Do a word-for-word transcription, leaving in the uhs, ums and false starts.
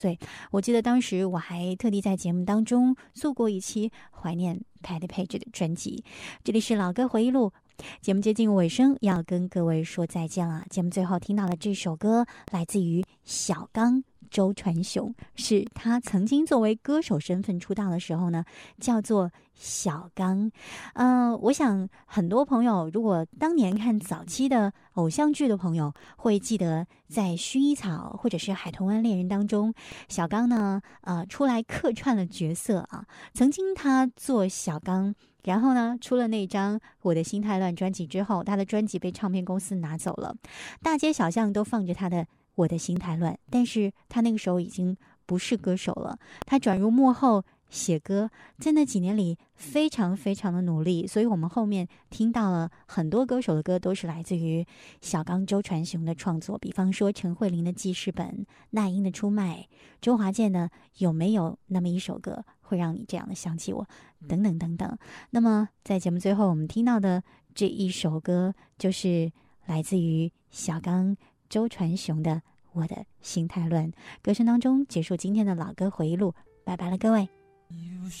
对，我记得当时我还特地在节目当中做过一期怀念 Patty Page 的专辑。这里是老歌回忆录，节目接近尾声，要跟各位说再见了。节目最后听到的这首歌来自于小刚周传雄，是他曾经作为歌手身份出道的时候呢，叫做小刚。呃，我想很多朋友如果当年看早期的偶像剧的朋友，会记得在《薰衣草》或者是《海豚湾恋人》当中，小刚呢，呃，出来客串了角色啊。曾经他做小刚，然后呢，出了那张《我的心太乱》专辑之后，他的专辑被唱片公司拿走了，大街小巷都放着他的《我的心太乱》，但是他那个时候已经不是歌手了，他转入幕后写歌，在那几年里非常非常的努力，所以我们后面听到了很多歌手的歌都是来自于小刚周传雄的创作，比方说陈慧琳的记事本、那英的出卖、周华健的有没有那么一首歌会让你这样的想起我，等等等等。那么在节目最后我们听到的这一首歌就是来自于小刚周传雄的《我的心太乱》。歌声当中结束今天的老歌回忆录，拜拜了各位。